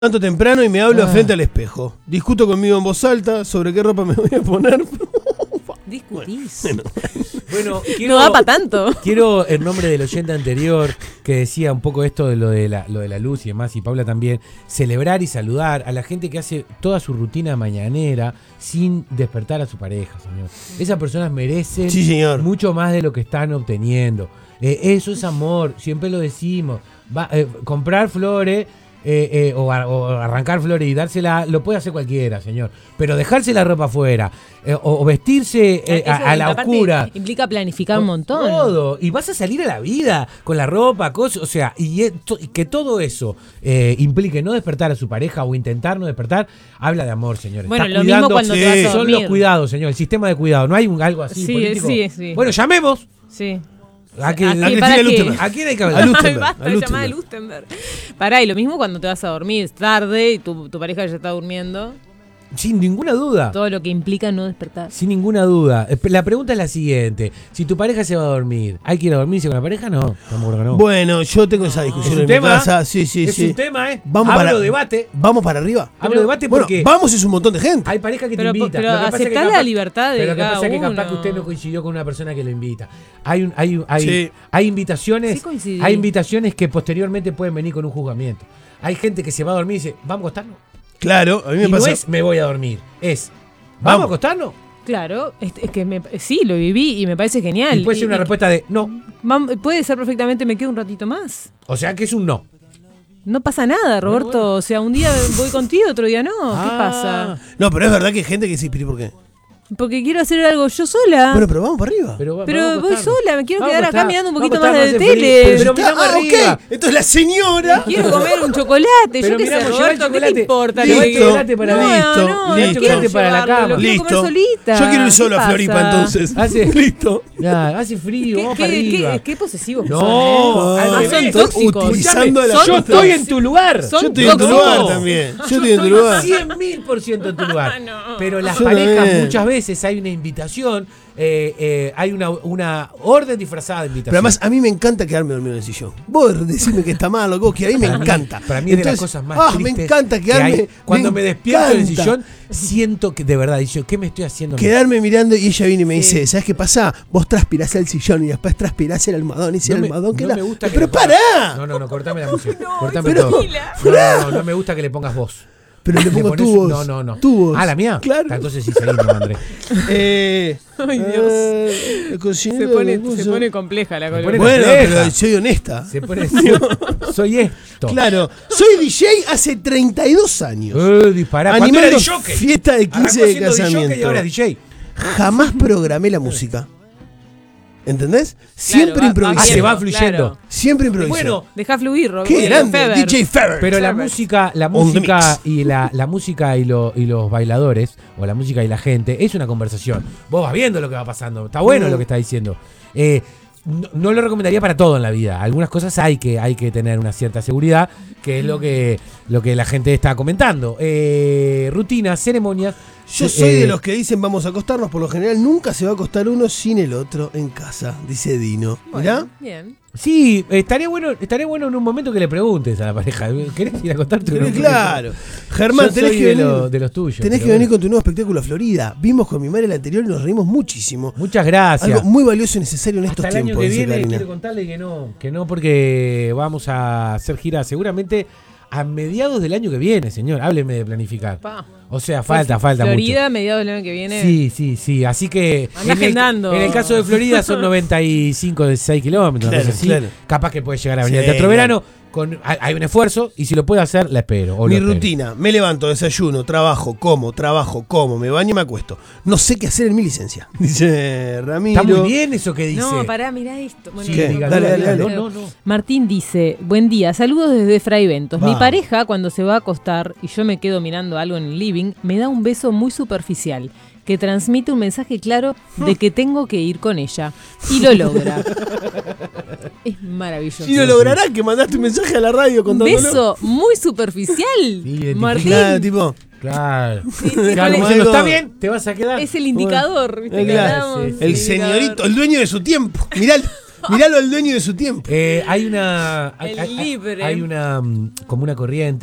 Tanto temprano y me hablo frente al espejo. Discuto conmigo en voz alta sobre qué ropa me voy a poner. Discutís. Bueno, No da para tanto. Quiero, en nombre del oyente anterior, que decía un poco esto de lo de la luz y demás, y Paula también, celebrar y saludar a la gente que hace toda su rutina mañanera sin despertar a su pareja, señor. Esas personas merecen mucho más de lo que están obteniendo. Eso es amor, siempre lo decimos. Comprar flores... o arrancar flores y dársela, lo puede hacer cualquiera, señor. Pero dejarse la ropa afuera o vestirse a la oscura implica planificar un montón. Todo. Y vas a salir a la vida con la ropa, cosas. O sea, y que todo eso implique no despertar a su pareja o intentar no despertar, habla de amor, señores. Bueno, lo mismo cuando te vas a dormir. Son los cuidados, señor. El sistema de cuidado. ¿No hay algo así político? Sí. Bueno, llamemos. Sí. ¿A quién hay que hablar? Basta de llamar a Lustenberg. Pará, y lo mismo cuando te vas a dormir tarde y tu pareja ya está durmiendo. Sin ninguna duda. Todo lo que implica no despertar. Sin ninguna duda. La pregunta es la siguiente. Si tu pareja se va a dormir, ¿hay que ir a dormirse con la pareja? No. No. Bueno, yo tengo esa discusión en mi casa. Sí. Es un tema, ¿eh? Hablo debate. Vamos para arriba. Hablo debate porque... vamos es un montón de gente. Hay parejas que te invitan. Pero aceptá la libertad de pero cada uno. Pero lo que pasa es que capaz que usted no coincidió con una persona que lo invita. Hay invitaciones. Sí, hay invitaciones que posteriormente pueden venir con un juzgamiento. Hay gente que se va a dormir y dice, ¿vamos a acostarnos? Claro, a mí me pasa. No es me voy a dormir, es ¿vamos a acostarnos? Claro, es que sí, lo viví y me parece genial. Y puede ser una respuesta de no. Puede ser perfectamente me quedo un ratito más. O sea que es un no. No pasa nada, Roberto. Bueno. O sea, un día voy contigo, otro día no. ¿Qué pasa? No, pero es verdad que hay gente que dice, ¿por qué? Porque quiero hacer algo yo sola. Bueno, pero vamos para arriba. Pero voy sola, me quiero quedar acá mirando un poquito más de tele. Pero miramos arriba. Okay. Entonces la señora... Quiero comer un chocolate. Yo qué sé, Roberto, ¿qué te importa? Chocolate para listo. Para la cama. Listo. Solita. Yo quiero ir solo a Floripa entonces. Listo. Hace frío, vamos para arriba. ¿Qué posesivos no, son tóxicos. Yo estoy en tu lugar. Yo estoy en tu lugar también. Yo estoy en tu lugar. 100.000% en tu lugar. Pero las parejas muchas veces hay una invitación, hay una orden disfrazada de invitación. Pero además a mí me encanta quedarme dormido en el sillón. Vos decime que está mal o vos que a mí me encanta. Para mí es de las cosas más tristes me encanta quedarme. Cuando me despierto en el sillón, siento que de verdad, digo, ¿qué me estoy haciendo? Quedarme mirando y ella viene y me dice, ¿sabes qué pasa? Vos transpirás el sillón y después transpirás el almohadón y si el almohadón que me gusta. Pero pará. No, cortame la música. Cortame todo. No me gusta que le pongas voz. Pero le pongo tu voz. No. Tu voz. Ah, ¿la mía? Claro. Entonces sí, seguimos, André. Ay, Dios. Se pone compleja la cosa. Bueno, pero soy honesta. Soy esto. Claro. Soy DJ hace 32 años. Dispará. Animando fiesta de 15 de casamiento. Y ahora DJ. Jamás programé la música. ¿Entendés? Siempre improvisé. Se va fluyendo. Claro. Siempre improvisé. Bueno, deja fluir, Roberto. Qué grande, DJ Fever. Pero la música y la música y los bailadores, o la música y la gente, es una conversación. Vos vas viendo lo que va pasando. Está bueno lo que está diciendo. No lo recomendaría para todo en la vida. Algunas cosas hay que tener una cierta seguridad, que es lo que la gente está comentando. Rutinas, ceremonias. Yo soy de los que dicen vamos a acostarnos. Por lo general nunca se va a acostar uno sin el otro en casa, dice Dino. ¿Mirá? Bien. Sí, estaría bueno en un momento que le preguntes a la pareja, ¿querés ir a acostarte? Claro. Germán, tenés que venir de los tuyos. Tenés que venir con tu nuevo espectáculo a Florida. Vimos con mi madre el anterior y nos reímos muchísimo. Muchas gracias. Algo muy valioso y necesario en estos tiempos. Hasta el año que viene Karina. quiero contarle que no porque vamos a hacer gira seguramente a mediados del año que viene, señor. Hábleme de planificar. O sea, falta Florida, mucho. mediados del año que viene. Sí. Así que agendando. En el caso de Florida son 95 de 6 kilómetros. Claro. Capaz que puede llegar a venir al Teatro Verano. Hay un esfuerzo y si lo puedo hacer, la espero. Mi rutina, me levanto, desayuno, trabajo, como, me baño y me acuesto. No sé qué hacer en mi licencia. Dice Ramiro. Está muy bien eso que dice. No, pará, mirá esto. Bueno, dale. No. Martín dice, buen día, saludos desde Fray Ventos. Mi pareja, cuando se va a acostar y yo me quedo mirando algo en el living, me da un beso muy superficial que transmite un mensaje claro de que tengo que ir con ella. Y lo logra. Es maravilloso. Y lo logrará que mandaste un mensaje a la radio contándolo. Beso muy superficial. Sí, Martín. Claro, tipo. Claro. Claro, está bien, te vas a quedar. Es el indicador. ¿Viste? Claro, el señorito, el dueño de su tiempo. Miralo al dueño de su tiempo. Hay una. El libre. Hay una como una corriente